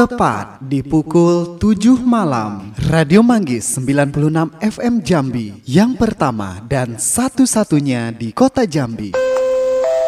Tepat di pukul 7 malam, Radio Manggis 96 FM Jambi, yang pertama dan satu-satunya di kota Jambi.